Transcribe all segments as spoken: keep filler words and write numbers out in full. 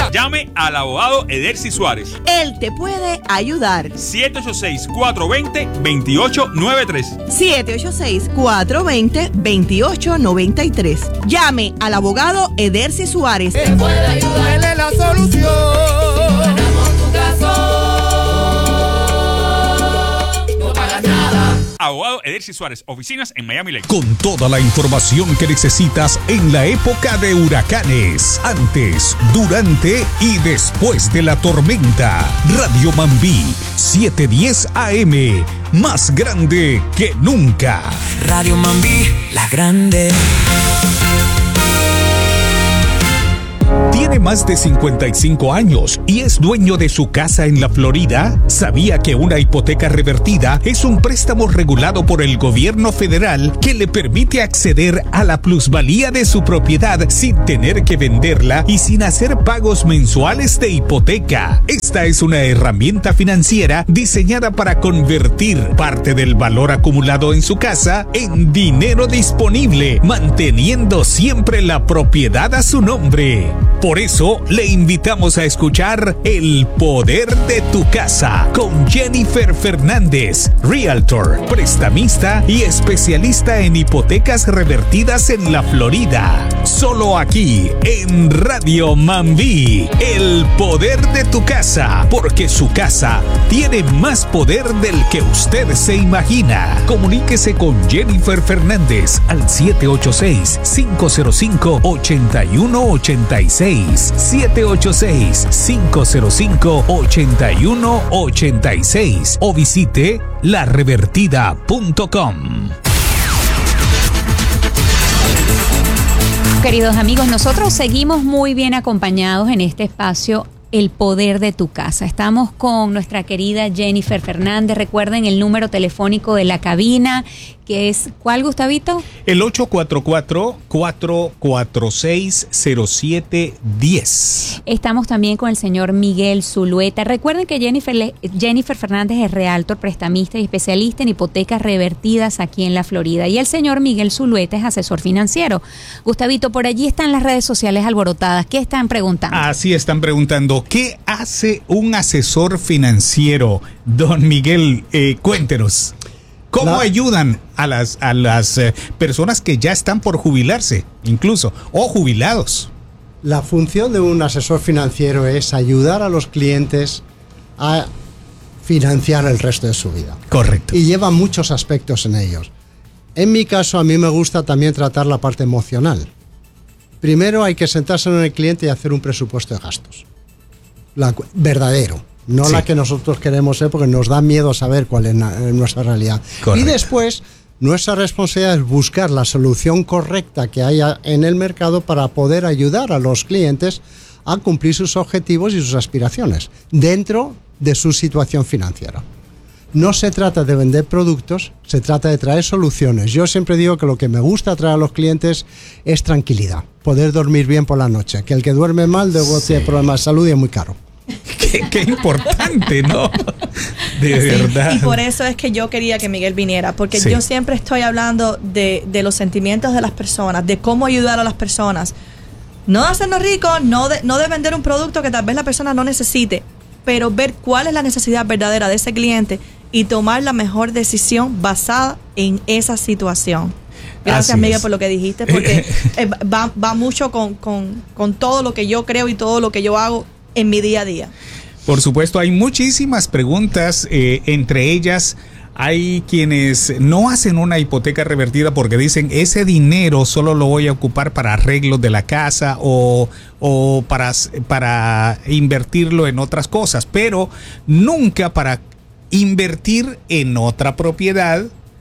Llame al abogado Edercy Suárez. Él te puede ayudar. siete ocho seis, cuatro dos cero, dos ocho nueve tres. siete ocho seis, cuatro dos cero, dos ocho nueve tres. Llame al abogado Edercy Suárez. Él puede ayudar. Él es la solución. Ganamos tu caso. No pagas nada. Abogado Edercy Suárez, oficinas en Miami Lakes. Con toda la información que necesitas en la época de huracanes, antes, durante y después de la tormenta. Radio Mambí, setecientos diez A M, más grande que nunca. Radio Mambí, la grande. ¿Tiene más de cincuenta y cinco años y es dueño de su casa en la Florida? ¿Sabía que una hipoteca revertida es un préstamo regulado por el gobierno federal que le permite acceder a la plusvalía de su propiedad sin tener que venderla y sin hacer pagos mensuales de hipoteca? Esta es una herramienta financiera diseñada para convertir parte del valor acumulado en su casa en dinero disponible, manteniendo siempre la propiedad a su nombre. Por eso le invitamos a escuchar El Poder de tu Casa con Jennifer Fernández, Realtor, prestamista y especialista en hipotecas revertidas en la Florida. Solo aquí en Radio Mambí, El Poder de tu Casa, porque su casa tiene más poder del que usted se imagina. Comuníquese con Jennifer Fernández al siete ocho seis, cinco cero cinco, ocho uno ocho seis. siete ocho seis, cinco cero cinco, ocho uno ocho seis o visite la revertida punto com. Queridos amigos, nosotros seguimos muy bien acompañados en este espacio El Poder de tu Casa. Estamos con nuestra querida Jennifer Fernández. Recuerden el número telefónico de la cabina, que es, ¿cuál, Gustavito? El ocho cuatro cuatro, cuatro cuatro seis, cero siete uno cero. Estamos también con el señor Miguel Zulueta. Recuerden que Jennifer, Jennifer Fernández es realtor, prestamista y especialista en hipotecas revertidas aquí en la Florida. Y el señor Miguel Zulueta es asesor financiero. Gustavito, por allí están las redes sociales alborotadas. ¿Qué están preguntando? Así están preguntando. ¿Qué hace un asesor financiero? Don Miguel, eh, cuéntenos. ¿Cómo la, ayudan a las, a las eh, personas que ya están por jubilarse, incluso, o jubilados? La función de un asesor financiero es ayudar a los clientes a financiar el resto de su vida. Correcto. Y lleva muchos aspectos en ellos. En mi caso, a mí me gusta también tratar la parte emocional. Primero hay que sentarse con el cliente y hacer un presupuesto de gastos. La, verdadero. No sí. La que nosotros queremos ser, porque nos da miedo saber cuál es na, nuestra realidad. Correcto. Y después, nuestra responsabilidad es buscar la solución correcta que haya en el mercado para poder ayudar a los clientes a cumplir sus objetivos y sus aspiraciones dentro de su situación financiera. No se trata de vender productos, se trata de traer soluciones. Yo siempre digo que lo que me gusta traer a los clientes es tranquilidad, poder dormir bien por la noche, que el que duerme mal luego sí. tiene problemas de salud y es muy caro. Qué, qué importante, ¿no? De sí, verdad. Y por eso es que yo quería que Miguel viniera, porque sí. yo siempre estoy hablando de, de los sentimientos de las personas, de cómo ayudar a las personas. No de hacernos ricos, no de, no de vender un producto que tal vez la persona no necesite, pero ver cuál es la necesidad verdadera de ese cliente y tomar la mejor decisión basada en esa situación. Gracias, Miguel, por lo que dijiste, porque eh, va, va mucho con, con, con todo lo que yo creo y todo lo que yo hago en mi día a día. Por supuesto, hay muchísimas preguntas, eh, entre ellas hay quienes no hacen una hipoteca revertida porque dicen ese dinero solo lo voy a ocupar para arreglos de la casa o, o para, para invertirlo en otras cosas, pero nunca para invertir en otra propiedad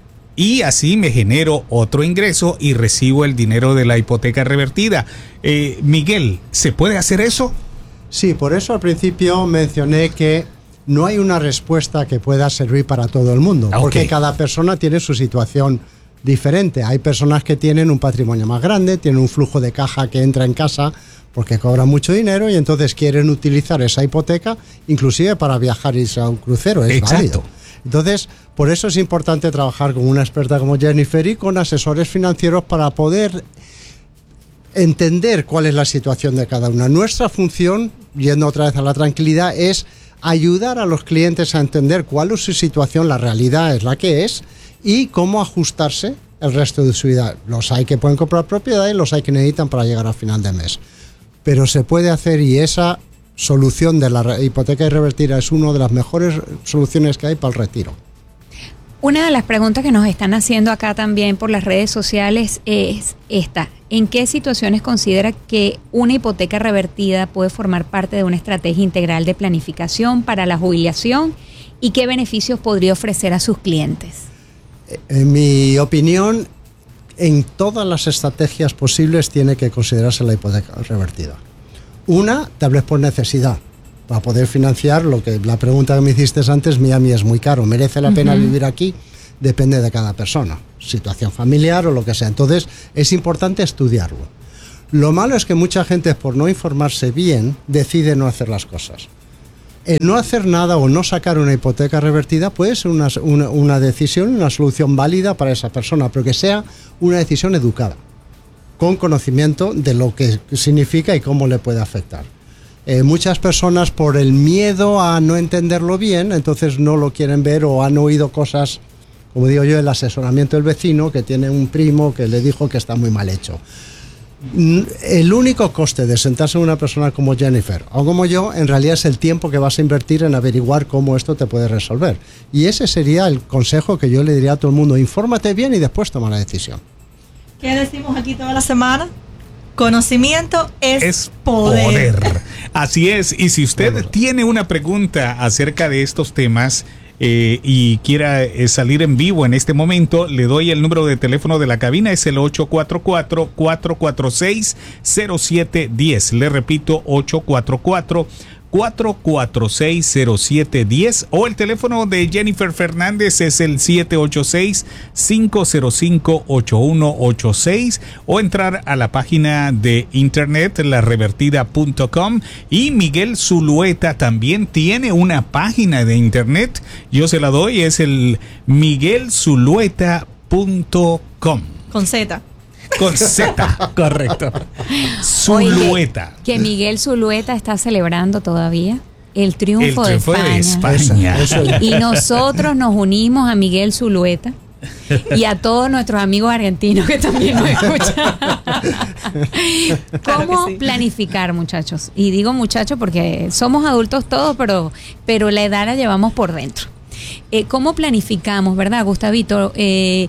y así me genero otro ingreso y recibo el dinero de la hipoteca revertida. Eh, Miguel, ¿se puede hacer eso? Sí, por eso al principio mencioné que no hay una respuesta que pueda servir para todo el mundo, okay. Porque cada persona tiene su situación diferente. Hay personas que tienen un patrimonio más grande, tienen un flujo de caja que entra en casa porque cobran mucho dinero y entonces quieren utilizar esa hipoteca inclusive para viajar y irse a un crucero. Es Exacto. válido. Entonces, por eso es importante trabajar con una experta como Jennifer y con asesores financieros para poder entender cuál es la situación de cada una. Nuestra función yendo otra vez a la tranquilidad, es ayudar a los clientes a entender cuál es su situación, la realidad es la que es, y cómo ajustarse el resto de su vida. Los hay que pueden comprar propiedad y los hay que necesitan para llegar al final de mes. Pero se puede hacer, y esa solución de la hipoteca irrevertida es una de las mejores soluciones que hay para el retiro. Una de las preguntas que nos están haciendo acá también por las redes sociales es esta. ¿En qué situaciones considera que una hipoteca revertida puede formar parte de una estrategia integral de planificación para la jubilación y qué beneficios podría ofrecer a sus clientes? En mi opinión, en todas las estrategias posibles tiene que considerarse la hipoteca revertida. Una, tal vez por necesidad, para poder financiar lo que la pregunta que me hiciste antes, Miami es muy caro, ¿merece la pena uh-huh. vivir aquí? Depende de cada persona, situación familiar o lo que sea. Entonces, es importante estudiarlo. Lo malo es que mucha gente, por no informarse bien, decide no hacer las cosas. El no hacer nada o no sacar una hipoteca revertida puede ser una, una, una decisión, una solución válida para esa persona, pero que sea una decisión educada, con conocimiento de lo que significa y cómo le puede afectar. Eh, muchas personas, por el miedo a no entenderlo bien, entonces no lo quieren ver, o han oído cosas, como digo yo, el asesoramiento del vecino que tiene un primo que le dijo que está muy mal hecho. El único coste de sentarse en una persona como Jennifer o como yo, en realidad es el tiempo que vas a invertir en averiguar cómo esto te puede resolver. Y ese sería el consejo que yo le diría a todo el mundo: infórmate bien y después toma la decisión. ¿Qué decimos aquí toda la semana? Conocimiento es, es poder. poder. Así es. Y si usted bueno. tiene una pregunta acerca de estos temas eh, y quiera eh, salir en vivo en este momento, le doy el número de teléfono de la cabina. Es el ocho cuatro cuatro, cuatro cuatro seis, cero siete uno cero. Le repito, ocho cuatro cuatro, cuatro cuatro seis, cero siete uno cero, o el teléfono de Jennifer Fernández es el siete ocho seis, cinco cero cinco, ocho uno ocho seis, o entrar a la página de internet la revertida punto com. Y Miguel Zulueta también tiene una página de internet, yo se la doy, es el miguel zulueta punto com. Con Z. Con Z, correcto. Zulueta. Oye, que Miguel Zulueta está celebrando todavía el triunfo, el triunfo de España. De España. Eso, eso. Y nosotros nos unimos a Miguel Zulueta y a todos nuestros amigos argentinos que también nos escuchan. Claro ¿Cómo que sí. planificar, muchachos? Y digo muchachos porque somos adultos todos, pero, pero la edad la llevamos por dentro. Eh, ¿Cómo planificamos, verdad, Gustavito? Eh,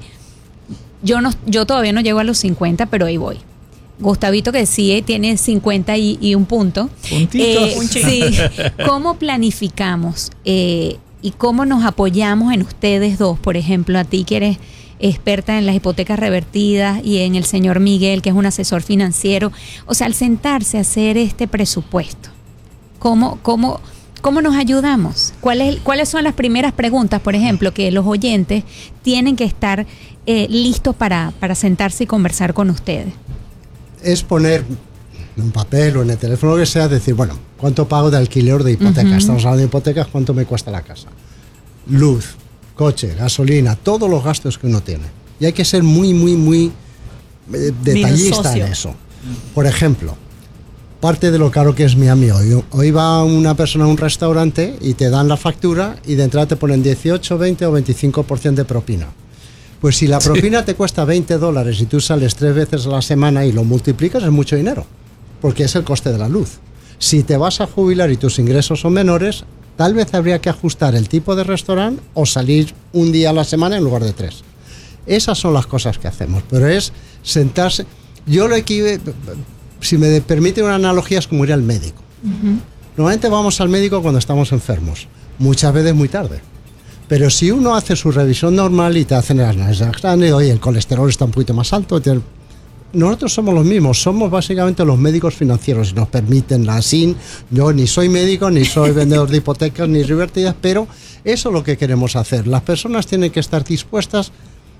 Yo no, yo todavía no llego a los cincuenta, pero ahí voy. Gustavito, que sí tiene cincuenta y, y un punto. Puntitos. Eh, sí. ¿Cómo planificamos eh, y cómo nos apoyamos en ustedes dos? Por ejemplo, a ti que eres experta en las hipotecas revertidas y en el señor Miguel, que es un asesor financiero. O sea, al sentarse a hacer este presupuesto, ¿cómo, cómo, cómo nos ayudamos? ¿Cuáles, ¿Cuáles son las primeras preguntas, por ejemplo, que los oyentes tienen que estar Eh, listos para, para sentarse y conversar con ustedes? Es poner en un papel o en el teléfono, lo que sea, decir, bueno, ¿cuánto pago de alquiler de hipoteca? Uh-huh. Estamos hablando de hipotecas, ¿cuánto me cuesta la casa? Luz, coche, gasolina, todos los gastos que uno tiene. Y hay que ser muy, muy, muy eh, detallista en eso. Por ejemplo, parte de lo caro que es Miami hoy. Hoy va una persona a un restaurante y te dan la factura y de entrada te ponen dieciocho, veinte o veinticinco por ciento de propina. Pues si la propina sí. te cuesta veinte dólares y tú sales tres veces a la semana y lo multiplicas, es mucho dinero, porque es el coste de la luz. Si te vas a jubilar y tus ingresos son menores, tal vez habría que ajustar el tipo de restaurante o salir un día a la semana en lugar de tres. Esas son las cosas que hacemos, pero es sentarse. Yo lo equive, si me permite una analogía, es como ir al médico. Uh-huh. Normalmente vamos al médico cuando estamos enfermos, muchas veces muy tarde. Pero si uno hace su revisión normal y te hacen las análisis externas, oye, el colesterol está un poquito más alto, nosotros somos los mismos, somos básicamente los médicos financieros y nos permiten la S I N. Yo ni soy médico, ni soy vendedor de hipotecas, ni revertidas, pero eso es lo que queremos hacer. Las personas tienen que estar dispuestas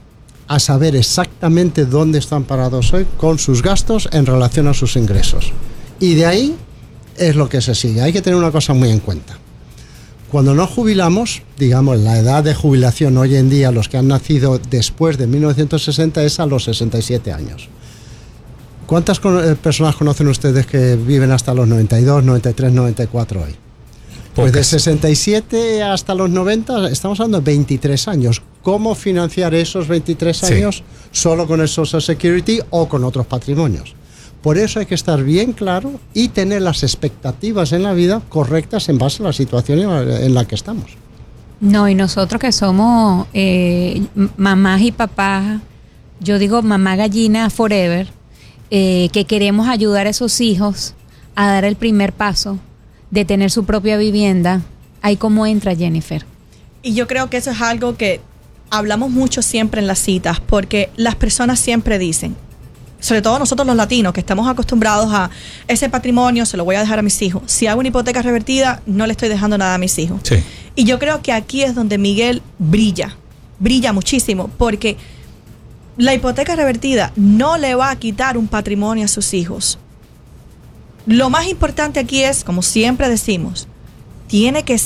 a saber exactamente dónde están parados hoy con sus gastos en relación a sus ingresos. Y de ahí es lo que se sigue. Hay que tener una cosa muy en cuenta. Cuando nos jubilamos, digamos, la edad de jubilación hoy en día, los que han nacido después de mil novecientos sesenta, es a los sesenta y siete años. ¿Cuántas con- eh, personas conocen ustedes que viven hasta los noventa y dos, noventa y tres, noventa y cuatro hoy? Pues de Pocas. sesenta y siete hasta los noventa estamos hablando de veintitrés años. ¿Cómo financiar esos veintitrés Sí. años solo con el Social Security o con otros patrimonios? Por eso hay que estar bien claro y tener las expectativas en la vida correctas en base a la situación en la, en la que estamos. No, y nosotros que somos eh, m- mamás y papás, yo digo mamá gallina forever, eh, que queremos ayudar a esos hijos a dar el primer paso de tener su propia vivienda, ahí cómo entra Jennifer. Y yo creo que eso es algo que hablamos mucho siempre en las citas, porque las personas siempre dicen, sobre todo nosotros los latinos, que estamos acostumbrados a ese patrimonio, se lo voy a dejar a mis hijos. Si hago una hipoteca revertida, no le estoy dejando nada a mis hijos. Sí. Y yo creo que aquí es donde Miguel brilla, brilla muchísimo, porque la hipoteca revertida no le va a quitar un patrimonio a sus hijos. Lo más importante aquí es, como siempre decimos, tiene que